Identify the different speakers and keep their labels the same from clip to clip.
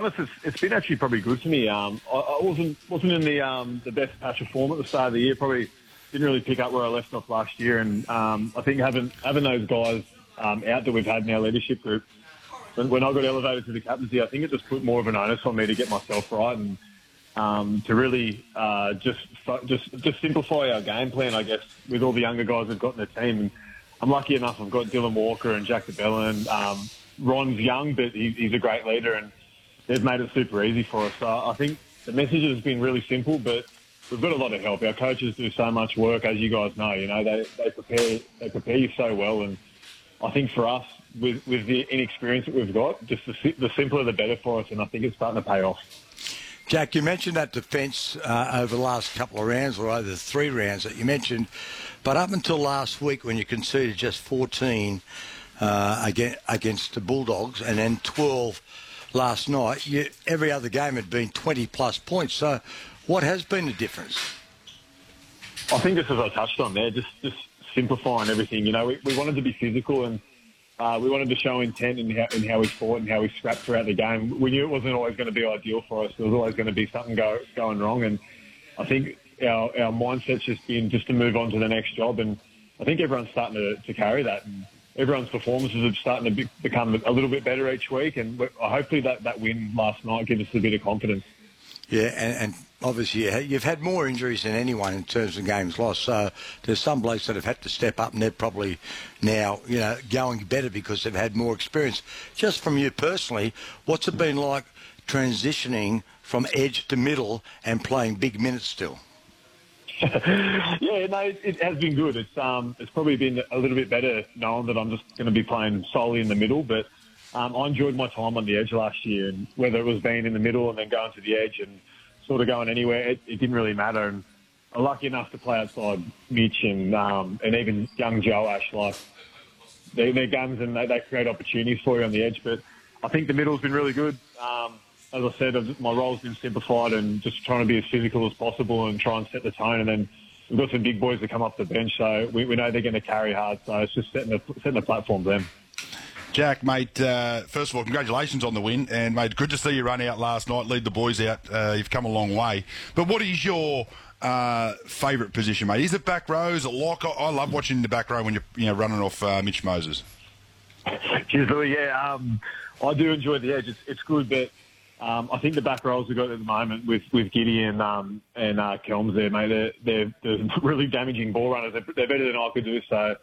Speaker 1: honest, it's been actually probably good for me. I wasn't in the best patch of form at the start of the year. Probably didn't really pick up where I left off last year, and I think having those guys out that we've had in our leadership group, when I got elevated to the captaincy, I think it just put more of an onus on me to get myself right and to really just simplify our game plan, I guess, with all the younger guys we've got in the team. And I'm lucky enough I've got Dylan Walker and Jack DeBellin. Ron's young, but he's a great leader, and they've made it super easy for us. So I think the message has been really simple, but we've got a lot of help. Our coaches do so much work, as you guys know. You know, they prepare you so well, and I think for us, with the inexperience that we've got, just the simpler the better for us, and I think it's starting to pay off.
Speaker 2: Jack, you mentioned that defence over the last couple of rounds, or over the 3 rounds that you mentioned, but up until last week when you conceded just 14 against the Bulldogs and then 12 last night, every other game had been 20-plus points. So what has been the difference?
Speaker 1: I think just as I touched on there, just simplifying everything. You know, we wanted to be physical, and we wanted to show intent in how we fought and how we scrapped throughout the game. We knew it wasn't always going to be ideal for us. There was always going to be something going wrong, and I think our mindset's just been just to move on to the next job, and I think everyone's starting to carry that, and everyone's performances are starting to become a little bit better each week, and hopefully that win last night gives us a bit of confidence.
Speaker 2: Yeah, and obviously you've had more injuries than anyone in terms of games lost, so there's some blokes that have had to step up, and they're probably now, you know, going better because they've had more experience. Just from you personally, what's it been like transitioning from edge to middle and playing big minutes still?
Speaker 1: Yeah, no, it has been good. It's probably been a little bit better knowing that I'm just going to be playing solely in the middle, but I enjoyed my time on the edge last year, and whether it was being in the middle and then going to the edge and sort of going anywhere, it didn't really matter. And I'm lucky enough to play outside Mitch and even young Joe Ash. Like, they're guns, and they create opportunities for you on the edge. But I think the middle's been really good. As I said, my role's been simplified and just trying to be as physical as possible and try and set the tone. And then we've got some big boys that come off the bench, so we know they're going to carry hard. So it's just setting the platform for them.
Speaker 3: Jack, mate, first of all, congratulations on the win. And, mate, good to see you run out last night, lead the boys out. You've come a long way. But what is your favourite position, mate? Is it back row? Is it lock? I love watching the back row when you're running off Mitch Moses.
Speaker 1: Cheers, Louis. Yeah, I do enjoy the edge. It's good, but I think the back rows we've got at the moment with Giddy and Kelms there, mate, they're really damaging ball runners. They're better than I could do, so...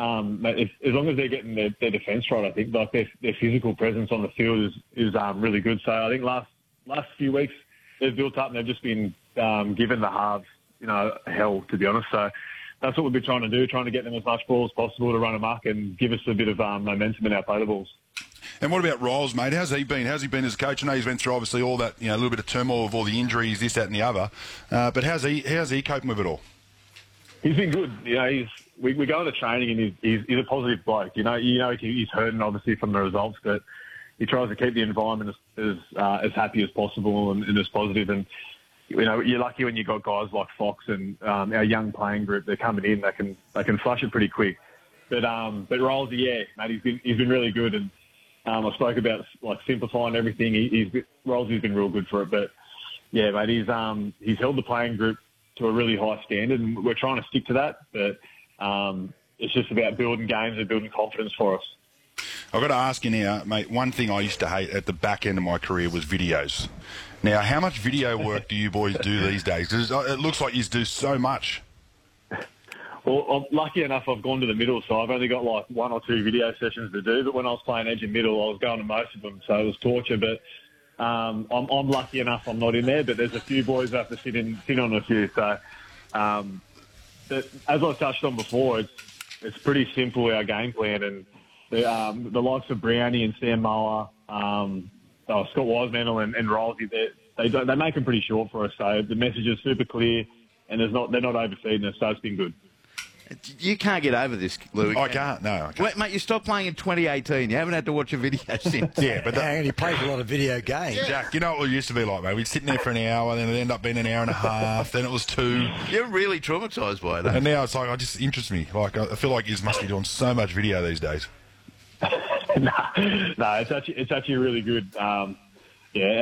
Speaker 1: as long as they're getting their defence right, I think like their physical presence on the field is really good. So I think last few weeks they've built up and they've just been given the halves, hell, to be honest. So that's what we've been trying to do, trying to get them as much ball as possible to run amok and give us a bit of momentum in our play balls.
Speaker 3: And what about Riles, mate? How's he been? How's he been as a coach? I know he's went through obviously all that, a little bit of turmoil of all the injuries, this, that, and the other. But how's he coping with it all? He's
Speaker 1: been good. We go into training and he's a positive bloke. He's hurting obviously from the results, but he tries to keep the environment as happy as possible and as positive. And you're lucky when you got guys like Fox and our young playing group. They're coming in. They can flush it pretty quick. But Riles, yeah, mate, he's been really good. And I spoke about like simplifying everything. Riles has been real good for it. But yeah, mate, he's held the playing group to a really high standard, and we're trying to stick to that. But it's just about building games and building confidence for us.
Speaker 3: I've got to ask you now, mate, one thing I used to hate at the back end of my career was videos. Now, how much video work do you boys do these days? Because it looks like you do so much.
Speaker 1: Well, I'm lucky enough I've gone to the middle, so I've only got like 1 or 2 video sessions to do. But when I was playing edge and middle, I was going to most of them, so it was torture. But I'm lucky enough I'm not in there, but there's a few boys that have to sit on a few. So as I've touched on before, it's pretty simple, our game plan. And the likes of Brownie and Sam Moa, Scott Wisemantle and Riley, they make them pretty short for us. So the message is super clear, and they're not overfeeding us, so it's been good.
Speaker 4: You can't get over this, Louis.
Speaker 3: I can't. No, I can't.
Speaker 4: Wait, mate, you stopped playing in 2018. You haven't had to watch a video since.
Speaker 2: Yeah, but he plays a lot of video games.
Speaker 3: Yeah. Jack, you know what it used to be like, mate? We'd sit in there for an hour, then it'd end up being an hour and a half, then it was 2.
Speaker 4: You're really traumatised by it,
Speaker 3: And now it's like, it just interests me. Like, I feel like you must be doing so much video these days.
Speaker 1: No, it's actually really good. Yeah.